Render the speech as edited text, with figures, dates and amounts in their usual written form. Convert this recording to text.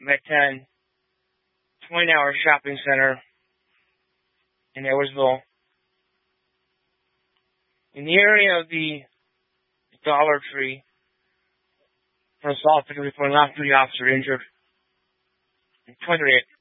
Met 10, 20-hour shopping center in Edwardsville. In the area of the Dollar Tree, an assault victim reported an off-duty officer injured. 28